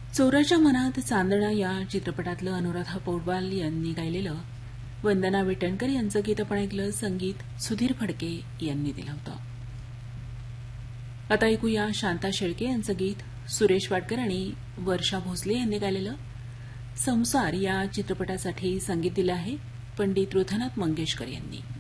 चोराच्या मनात चांदणा या चित्रपटातलं अनुराधा पौडवाल यांनी गायलेलं वंदना विटणकर यांचं गीत आपण ऐकलं. संगीत सुधीर फडके यांनी दिलं होतं. आता ऐकूया शांता शेळके यांचं गीत. सुरेश वाडकर आणि वर्षा भोसले यांनी गायलेलं. संसार या चित्रपटासाठी संगीत दिलं आहे पंडित रुथनाथ मंगेशकर यांनी.